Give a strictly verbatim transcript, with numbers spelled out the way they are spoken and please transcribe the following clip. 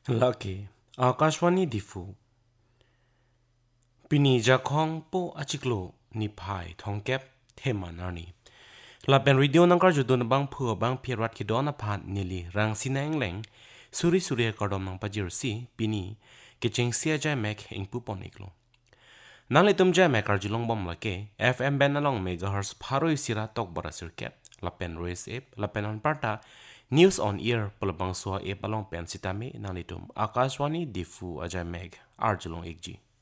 Laki, Akashwani Difu. Pini jakong po achiklo ni pai thongkep themanani. Lapen radio nangkar judun bang phu bang pirat kidona phat nili rang sineng leng suri suri kardom nang pajirsi pini kicheng sia jai mek ingpu poniklo. Nang litum jai mek arjulong bom lake F M ben along megahertz pharoi sira tok barasir kep lapen race app lapen on parta news on ear pelabang suha app along pen sitame nang litum Akashwani Difu ajai mek arjulong ekji.